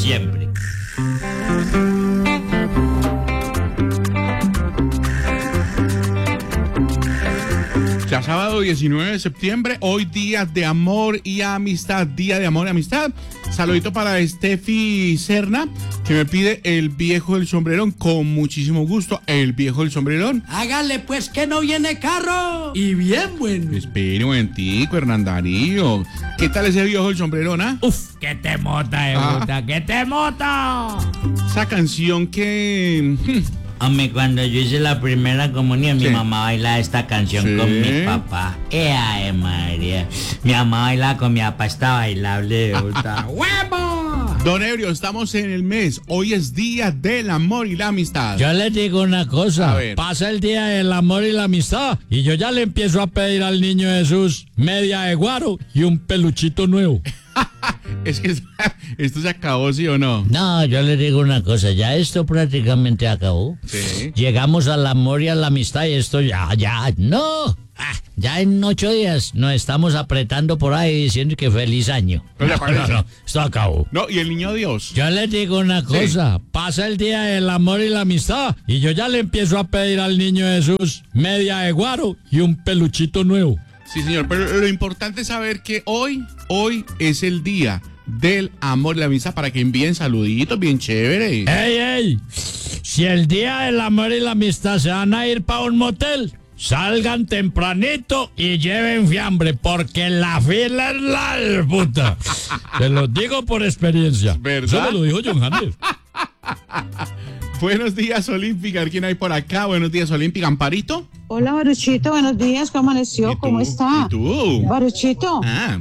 siempre. Ya sábado 19 de septiembre, hoy día de amor y amistad, día de amor y amistad. Saludito para Steffi Serna, que me pide el viejo del sombrerón, con muchísimo gusto, el viejo del sombrerón. Hágale pues que no viene carro. Y bien bueno. Espere un momentico, Hernán Darío. ¿Qué tal ese viejo del sombrerón, ah? Uf, que te mota, puta, que te mota. Esa canción que... Hombre, cuando yo hice la primera comunión, Sí. mi mamá bailaba esta canción con mi papá. ¡Ay, María! Mi mamá bailaba con mi papá, está bailable, puta. ¡Huevo! Don Ebrio, estamos en el mes. Hoy es día del amor y la amistad. Yo les digo una cosa, A ver. pasa el día del amor y la amistad y yo ya le empiezo a pedir al niño Jesús media de guaro y un peluchito nuevo. Es que esto se acabó, ¿sí o no? No, yo les digo una cosa, ya esto prácticamente acabó. Sí. Llegamos al amor y a la amistad y esto no. Ya en 8 días nos estamos apretando por ahí diciendo que feliz año. ¿No le parece? No, esto acabó. No, y el niño Dios. Yo les digo una cosa, pasa el día del amor y la amistad y yo ya le empiezo a pedir al niño Jesús media de guaro y un peluchito nuevo. Sí, señor, pero lo importante es saber que hoy es el día del amor y la amistad, para que envíen saluditos bien chévere. ¡Ey! Si el día del amor y la amistad se van a ir para un motel, salgan tempranito y lleven fiambre, porque la fila es la puta. Se los digo por experiencia. ¿Verdad? Eso me lo dijo John Hunter. Buenos días, Olímpica. ¿Quién hay por acá? Buenos días, Olímpica. ¿Amparito? Hola, Baruchito, buenos días, ¿cómo amaneció? ¿Y tú? ¿Cómo está? ¿Y tú? Baruchito,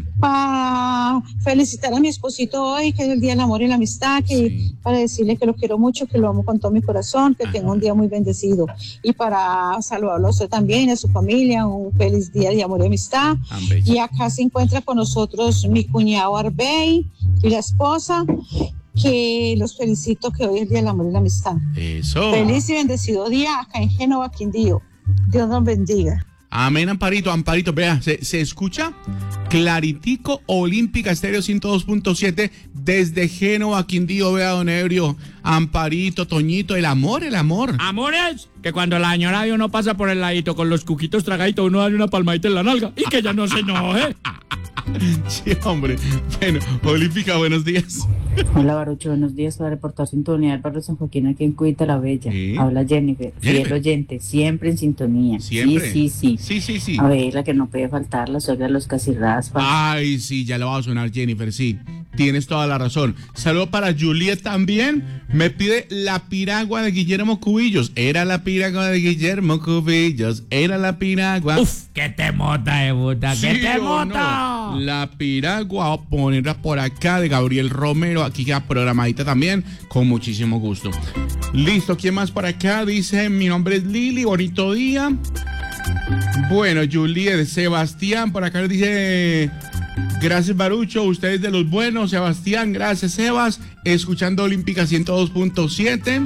para felicitar a mi esposito hoy, que es el Día del Amor y la Amistad, para decirle que lo quiero mucho, que lo amo con todo mi corazón, que tenga un día muy bendecido. Y para saludarlo a usted también, a su familia, un feliz Día de Amor y Amistad. Y acá se encuentra con nosotros mi cuñado Arbey y la esposa, que los felicito, que hoy es el Día del Amor y la Amistad. Eso. Feliz y bendecido día acá en Génova, Quindío. Dios nos bendiga. Amén, Amparito. Vea, se escucha claritico. Olímpica Estéreo 102.7 desde Génova, Quindío. Vea, don Ebrio, Amparito, Toñito, el amor. Amores, que cuando la señora de uno pasa por el ladito con los cuquitos tragaditos, uno da una palmadita en la nalga y que ya no se enoje. Sí, hombre. Bueno, Olímpica, buenos días. Hola, Barucho, buenos días. Para reportar sintonía del barrio San Joaquín, aquí en Cuita la Bella. Sí. Habla Jennifer, Jennifer. fiel oyente, siempre en sintonía. ¿Siempre? Sí. Sí. A ver, la que no puede faltar, la suegra de los Casirraspas. Ay, sí, ya le va a sonar, Jennifer, sí. Tienes toda la razón. Saludo para Juliet también. Me pide la piragua de Guillermo Cubillos. Era la piragua de Guillermo Cubillos. Era la piragua. Uf, que te mota, puta, que ¿Sí te o mota. no? La piragua, vamos a ponerla por acá, de Gabriel Romero. Aquí queda programadita también, con muchísimo gusto. Listo, ¿quién más por acá? Dice, mi nombre es Lili, bonito día. Bueno, Juliet, Sebastián, por acá dice... Gracias, Barucho, ustedes de los buenos. Sebastián, gracias, Sebas. Escuchando Olímpica 102.7.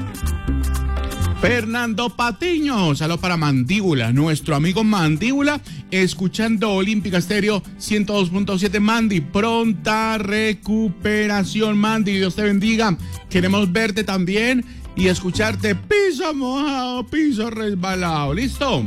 Fernando Patiño, saludo para Mandíbula, nuestro amigo Mandíbula, escuchando Olímpica Estéreo 102.7. Mandy, pronta recuperación, Mandy, Dios te bendiga. Queremos verte también y escucharte. Piso mojado, piso resbalado, ¿listo?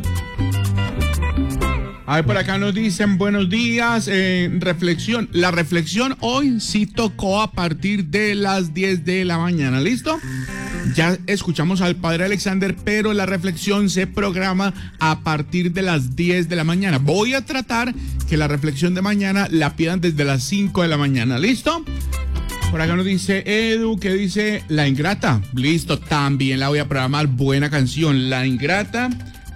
A ver, por acá nos dicen buenos días, reflexión. La reflexión hoy sí tocó a partir de las 10 de la mañana, ¿listo? Ya escuchamos al padre Alexander, pero la reflexión se programa a partir de las 10 de la mañana. Voy a tratar que la reflexión de mañana la pidan desde las 5 de la mañana, ¿listo? Por acá nos dice Edu, que dice La Ingrata. Listo, también la voy a programar. Buena canción, La Ingrata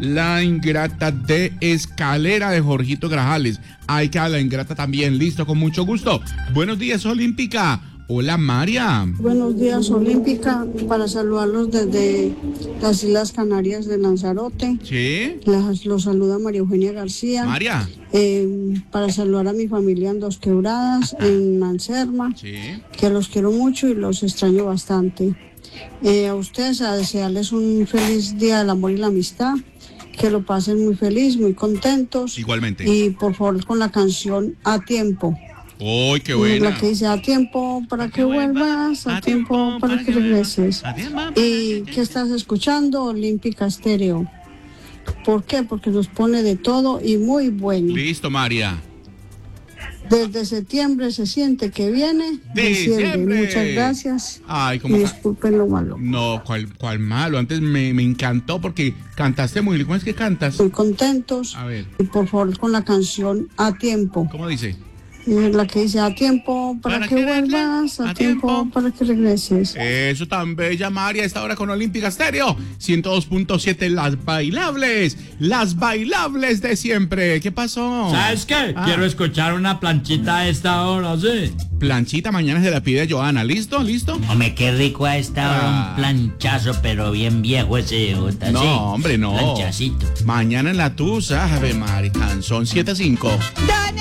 de Escalera, de Jorgito Grajales. Ahí queda La Ingrata también. Listo, con mucho gusto. Buenos días, Olímpica. Hola, María. Buenos días, Olímpica, para saludarlos desde las Islas Canarias de Lanzarote. Sí. Los saluda María Eugenia García. María. Para saludar a mi familia en Dos Quebradas, en Manserma, Sí. que los quiero mucho y los extraño bastante. A ustedes, a desearles un feliz Día del Amor y la Amistad, que lo pasen muy feliz, muy contentos. Igualmente. Y por favor, con la canción A Tiempo, Uy, qué Y buena. la que dice a tiempo para que vuelvas, a tiempo para que regreses. A tiempo para ¿Y qué estás escuchando? Olímpica Estéreo. ¿Por qué? Porque nos pone de todo y muy bueno. Listo, María. Desde septiembre se siente que viene diciembre. Muchas gracias. Ay, Y como... disculpen lo malo. No, ¿cuál malo? Antes me encantó porque cantaste muy bien. ¿Cómo es que cantas? Muy contentos. A ver, Y por favor con la canción A Tiempo. ¿cómo dice? La que dice a tiempo para que vuelvas, a tiempo para que regreses. Eso tan bella, María, esta hora con Olímpica Estéreo 102.7, las bailables de siempre. ¿Qué pasó? ¿Sabes qué? Quiero escuchar una planchita a esta hora, ¿sí? Planchita mañana se la pide Joana. ¿Listo? Hombre, qué rico a esta hora un planchazo, pero bien viejo ese, ¿sí? No, hombre, no. Planchacito. Mañana en la Tusa, Ave Mari, canción 7-5. Don